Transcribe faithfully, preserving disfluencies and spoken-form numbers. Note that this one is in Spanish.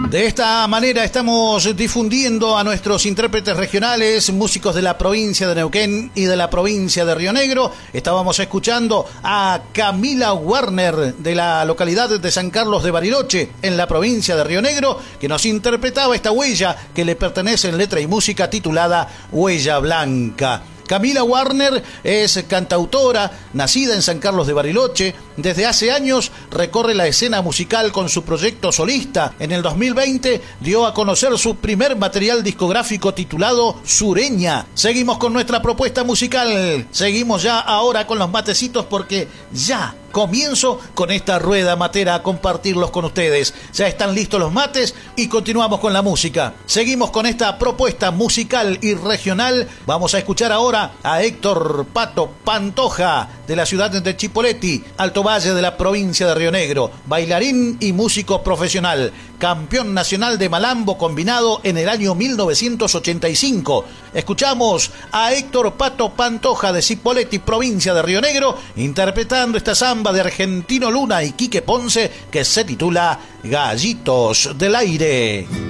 De esta manera estamos difundiendo a nuestros intérpretes regionales, músicos de la provincia de Neuquén y de la provincia de Río Negro. Estábamos escuchando a Camila Warner de la localidad de San Carlos de Bariloche, en la provincia de Río Negro, que nos interpretaba esta huella que le pertenece en letra y música titulada Huella Blanca. Camila Warner es cantautora, nacida en San Carlos de Bariloche. Desde hace años recorre la escena musical con su proyecto solista. En el dos mil veinte dio a conocer su primer material discográfico titulado Sureña. Seguimos con nuestra propuesta musical. Seguimos ya ahora con los matecitos porque ya comienzo con esta rueda matera a compartirlos con ustedes. Ya están listos los mates y continuamos con la música. Seguimos con esta propuesta musical y regional. Vamos a escuchar ahora a Héctor Pato Pantoja de la ciudad de Chipoleti, Alto Valle de la provincia de Río Negro, bailarín y músico profesional, campeón nacional de malambo combinado en el año mil novecientos ochenta y cinco. Escuchamos a Héctor Pato Pantoja de Chipoleti, provincia de Río Negro, interpretando esta samba de Argentino Luna y Quique Ponce que se titula Gallitos del Aire.